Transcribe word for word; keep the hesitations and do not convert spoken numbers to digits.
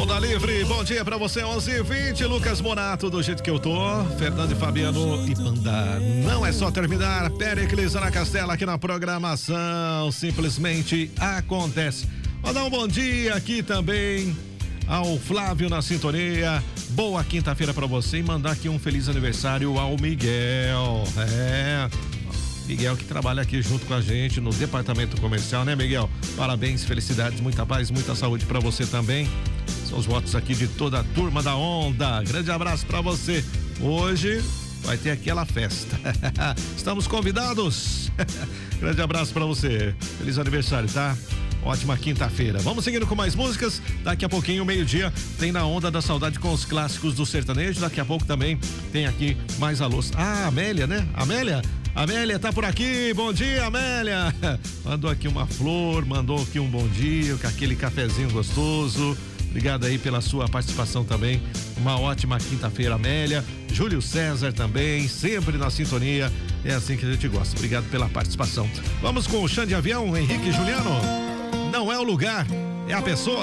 Onda Livre, bom dia pra você, onze e vinte, Lucas Monato, do jeito que eu tô, Fernando e Fabiano e Panda. Não é só terminar, Péricles na Castela aqui na programação, simplesmente acontece. Vou dar um bom dia aqui também ao Flávio na sintonia, boa quinta-feira pra você e mandar aqui um feliz aniversário ao Miguel, é... Miguel que trabalha aqui junto com a gente no departamento comercial, né, Miguel? Parabéns, felicidades, muita paz, muita saúde pra você também. São os votos aqui de toda a turma da Onda. Grande abraço pra você. Hoje vai ter aquela festa. Estamos convidados. Grande abraço pra você. Feliz aniversário, tá? Ótima quinta-feira. Vamos seguindo com mais músicas. Daqui a pouquinho, meio-dia, tem Na Onda da Saudade com os clássicos do sertanejo. Daqui a pouco também tem aqui mais alôs. Ah, Amélia, né? Amélia? Amélia tá por aqui, bom dia, Amélia. Mandou aqui uma flor, mandou aqui um bom dia, com aquele cafezinho gostoso. Obrigado aí pela sua participação também. Uma ótima quinta-feira, Amélia. Júlio César também, sempre na sintonia. É assim que a gente gosta. Obrigado pela participação. Vamos com o Xande Avião, Henrique e Juliano. Não é o lugar, é a pessoa.